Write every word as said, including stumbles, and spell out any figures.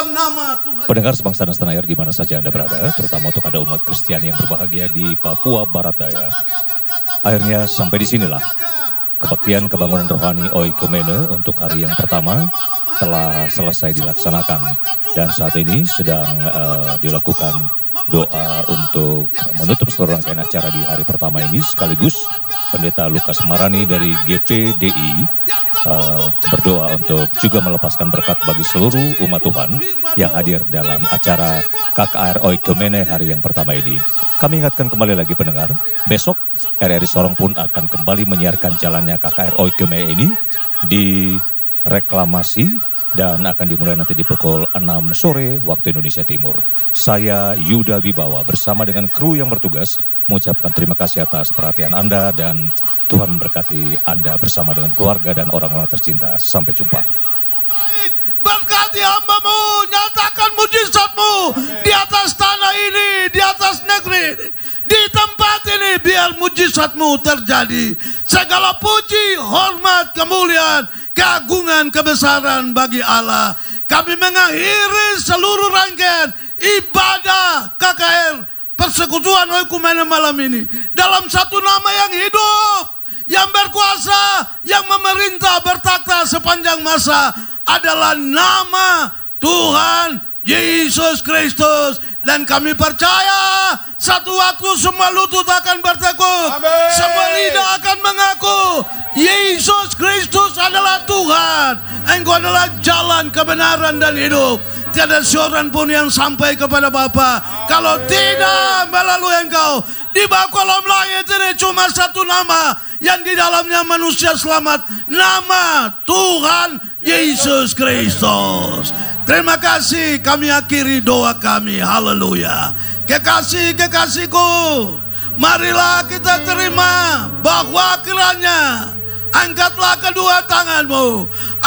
dalam nama Tuhan. Pendengar sebangsa dan setanah air di mana saja Anda berada, terutama untuk ada umat Kristiani yang berbahagia di Papua Barat Daya. Akhirnya sampai di sinilah kebaktian kebangunan rohani Oikumene untuk hari yang pertama telah selesai dilaksanakan, dan saat ini sedang uh, dilakukan doa untuk menutup seluruh rangkaian acara di hari pertama ini. Sekaligus Pendeta Lukas Marani dari G P D I uh, berdoa untuk juga melepaskan berkat bagi seluruh umat Tuhan yang hadir dalam acara K K R Oikumene hari yang pertama ini. Kami ingatkan kembali lagi pendengar, besok R R I Sorong pun akan kembali menyiarkan jalannya K K R Oikumene ini di reklamasi dan akan dimulai nanti di pukul enam sore waktu Indonesia Timur. Saya Yuda Wibawa bersama dengan kru yang bertugas mengucapkan terima kasih atas perhatian Anda, dan Tuhan memberkati Anda bersama dengan keluarga dan orang-orang tercinta. Sampai jumpa. Berkati hamba-Mu, nyatakan mujizat-Mu di atas tanah ini, di atas negeri ini, di tempat ini, biar mujizat-Mu terjadi. Segala puji, hormat, kemuliaan, keagungan, kebesaran bagi Allah. Kami mengakhiri seluruh rangkaian ibadah K K R Persekutuan Oikumene malam ini dalam satu nama yang hidup, yang berkuasa, yang memerintah bertakhta sepanjang masa, adalah nama Tuhan Yesus Kristus. Dan kami percaya satu waktu semua lutut akan bertekuk, semua lidah akan mengaku Yesus Kristus adalah Tuhan. Engkau adalah jalan, kebenaran dan hidup. Tiada seorang pun yang sampai kepada Bapa kalau tidak melalui Engkau. Di bawah kolom langit ini cuma satu nama yang di dalamnya manusia selamat, nama Tuhan Yesus Kristus. Terima kasih, kami akhiri doa kami. Haleluya. Kekasih-kekasihku, marilah kita terima bahwa kiranya angkatlah kedua tanganmu,